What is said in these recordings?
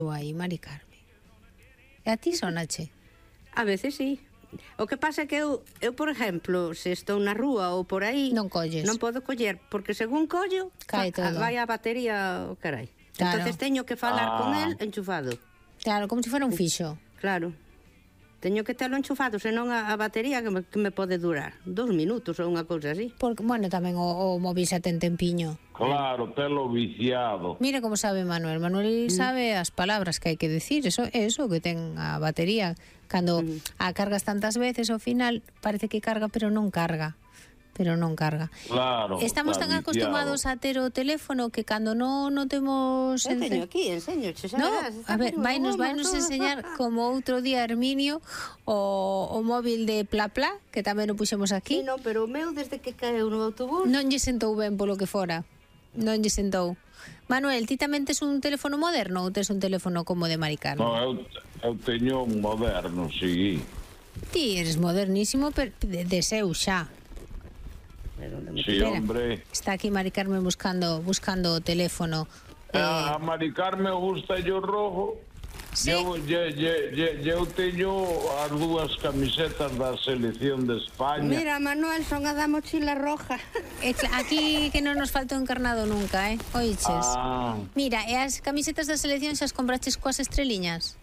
aí, Mari Carmen. E a ti sonache? A veces sí. O que pasa é que eu, por exemplo, se estou na rúa ou por aí, non colles. Non podo coller, porque según collo, cae todo. Vai a batería o carai. Claro. Entonces teño que falar con el enchufado. Claro, como se fora un fixo. Claro. Teño que telo enchufado, senón a batería que me pode durar 2 minutos ou unha cousa así. Porque, bueno, tamén o móvil xa ten tempiño. Claro, telo viciado. Mira como sabe Manuel. Manuel sabe as palabras que hai que decir. Eso é eso que ten a batería. Cando a cargas tantas veces, ao final parece que carga, pero non carga. Claro. Estamos tan acostumados a ter o teléfono que cando non temos... Eu teño aquí, enseño, xa verás. A ver, vainos enseñar como outro día Herminio o móvil de Pla Pla, que tamén o puxemos aquí. Sí, non, pero o meu desde que caeu no autobús non lle sentou ben polo que fora. Non lle sentou. Manuel, ti tamén tes un teléfono moderno ou tes un teléfono como de Mari Carmen? No, eu teño un moderno, sí. Ti eres modernísimo, pero de seu xa. Sí, hombre. Está aquí Mari Carmen buscando o teléfono. A Mari Carmen gusta yo rojo. Sí. Eu teño as dúas camisetas da selección de España. Mira, Manuel, son a da mochila roja. Aquí que non nos falta o encarnado nunca, oiches. Mira, e as camisetas da selección xa as compraches coas estreliñas?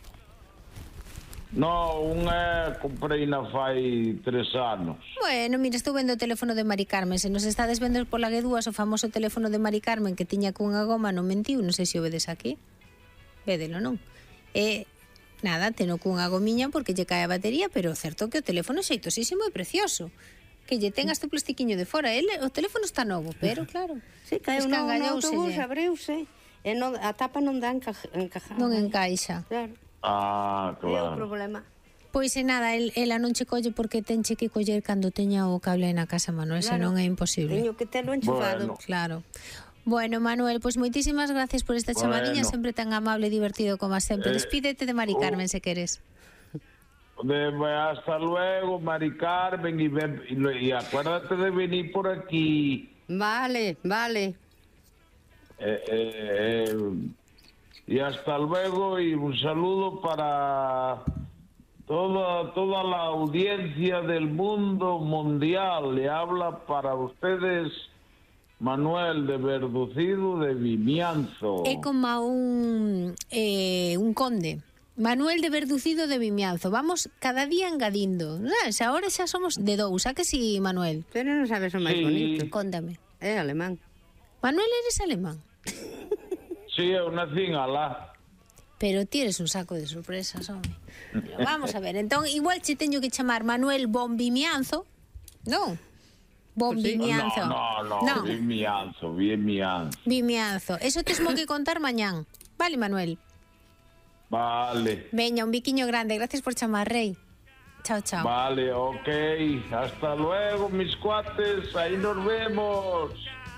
No, unha comprei na fai 3 anos. Bueno, mira, estou vendo o teléfono de Mari Carmen. Se nos estades vendo pola Guedúas o famoso teléfono de Mari Carmen que tiña cunha goma, non mentiu, non sei se o vedes aquí. Védelo, non? Nada, teno cunha gomiña porque lle cae a batería, pero certo que o teléfono é xeitosísimo e precioso. Que lle tengas tu plastiquiño de fora. O teléfono está novo, pero claro. Sí, caeu no autobús, abriuse, e a tapa non dá encajada. Non encaixa. Claro. Claro. É o problema. Pois nada, ela non che colle porque tenche que coller cando teña o cable na casa, Manuel, claro. Senón é imposible. Teño que telo enchufado. Bueno. Claro. Bueno, Manuel, pois moitísimas gracias por esta chamadiña, sempre tan amable e divertido como sempre. Despídete de Mari Carmen, se queres. Hasta luego, Mari Carmen, y acuérdate de venir por aquí. Vale. Y hasta luego, y un saludo para toda la audiencia del mundo mundial. Le habla para ustedes Manuel de Verducido de Vimianzo. É como un conde. Manuel de Verducido de Vimianzo. Vamos cada día engadindo. Ahora xa somos de 2, a que si, Manuel? Pero non sabes o máis bonito. Contame. É alemán. Manuel, eres alemán? Sí, eu nací en Alá. Pero ti eres un saco de sorpresas, home. Pero vamos a ver, entón igual che teño que chamar Manuel Bon Vimianzo, non? Bon Vimianzo. No, Vimianzo. Vimianzo. Eso tesmo que contar mañán. Vale, Manuel? Vale. Veña, un biquiño grande. Gracias por chamar, rei. Chao. Vale, ok. Hasta luego, mis cuates. Ahí nos vemos.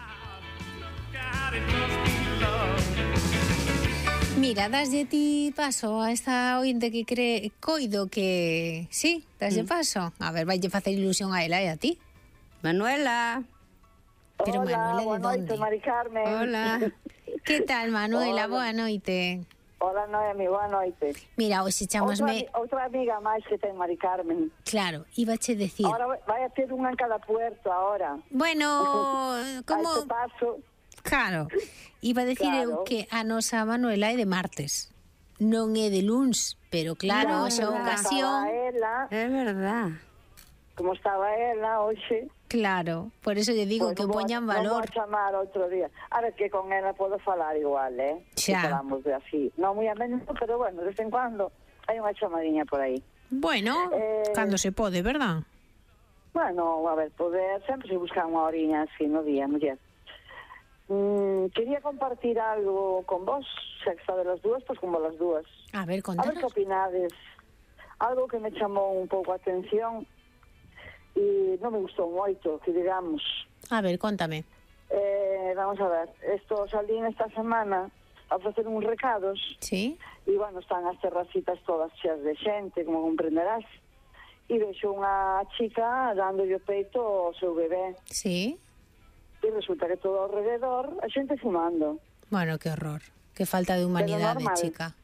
Mira, daslle ti paso a esta ointe que coido que... Sí, daslle paso. A ver, vaille facer ilusión a ela e a ti. Manuela. Pero Hola, Manuela, boa noite, Mari Carmen. Hola. Que tal, Manuela? Boa noite. Hola, Noemi, boa noite. Mira, hoxe chamasme... Outra amiga máis que ten Mari Carmen. Claro, ibache decir... Ahora vai a ter unha en cada puerto, ahora. Bueno, como... A este paso... Claro, iba a decir eu que a nosa Manuela é de martes, non é de luns, pero claro, hoxe a ocasión... É verdad. Como estaba ela hoxe... Claro, por eso lle digo que poñan valor. Non vou a chamar outro día. A ver, que con ela podo falar igual, Xa. Que falamos de así. Non moi a menos, pero bueno, de vez en cuando hai unha chamadiña por aí. Bueno, cando se pode, verdad? Bueno, a ver, poder sempre se buscar unha horiña así no día, muller. Quería compartir algo con vos, xa que sabe las dúas, pois como las dúas. A ver, A ver contanos. que opinades. Algo que me chamou un pouco a atención e non me gustou moito, que digamos. A ver, contame. Vamos a ver, salín esta semana a ofrecer uns recados. Sí. E, bueno, están as terracitas todas cheas de xente, como comprenderás. E vexo unha chica dándolle o peito ao seu bebé. Sí. E resulta que todo ao rededor a xente fumando. Bueno, que horror. Que falta de humanidade, normal. chica.